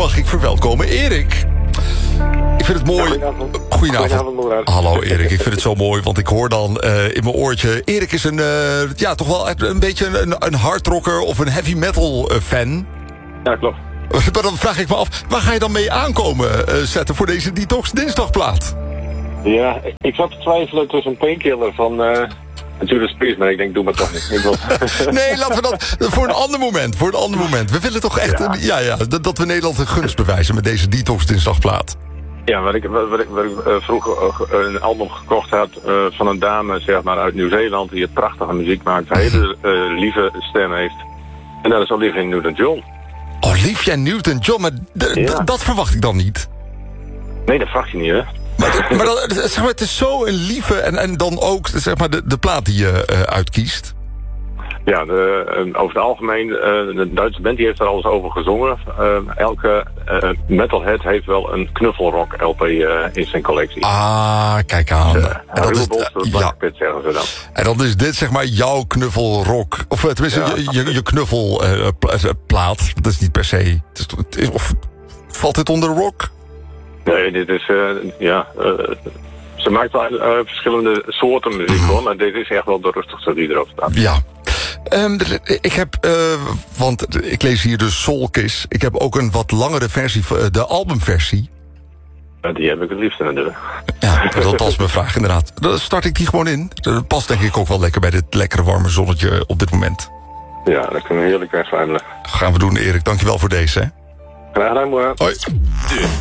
mag ik verwelkomen Erik. Ik vind het mooi. Goedenavond. Hallo Erik, ik vind het zo mooi, want ik hoor dan in mijn oortje... Erik is toch wel een beetje een hardrocker of een heavy metal fan. Ja, klopt. Maar dan vraag ik me af, waar ga je dan mee aankomen zetten voor deze Detox Dinsdagplaat? Ja, ik zat te twijfelen tussen een painkiller van Judas Priest, maar ik denk, doe maar toch niet. Nee, laten we dat voor een ander moment. We willen toch echt dat we Nederland een gunst bewijzen met deze Detox Dinsdagplaat. Ja, wat ik vroeger een album gekocht had van een dame, zeg maar, uit Nieuw-Zeeland, die het prachtige muziek maakt, een hele lieve stem heeft. En dat is Olivia Newton-John. Olivia Newton-John, maar dat verwacht ik dan niet. Nee, dat verwacht je niet, hè? Maar zeg maar, het is zo een lieve en dan ook zeg maar, de plaat die je uitkiest. Ja, over het algemeen, de Duitse band die heeft er al eens over gezongen. Elke metalhead heeft wel een knuffelrock LP in zijn collectie. Ah, kijk aan. En dat is Black Pit, zeggen ze dan. En dan is dit zeg maar jouw knuffelrock. Of tenminste, je knuffelplaat. Dat is niet per se. Of valt dit onder rock? Nee, dit is, ze maakt wel verschillende soorten muziek hoor, maar dit is echt wel de rustigste die erop staat. Ja. Ik heb, want ik lees hier de Soulkiss. Ik heb ook een wat langere versie, de albumversie. Die heb ik het liefst natuurlijk. Ja, dat was mijn vraag inderdaad. Dan start ik die gewoon in. Dat past denk ik ook wel lekker bij dit lekkere warme zonnetje op dit moment. Ja, dat kunnen we heerlijk wegzuimelen. Gaan we doen, Erik. Dankjewel voor deze. Hè? Graag gedaan, mooi. Hoi.